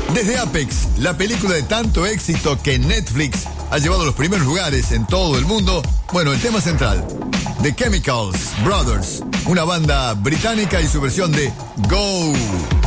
Desde Apex, la película de tanto éxito que Netflix ha llevado a los primeros lugares en todo el mundo, bueno, el tema central, The Chemicals Brothers, una banda británica y su versión de Go.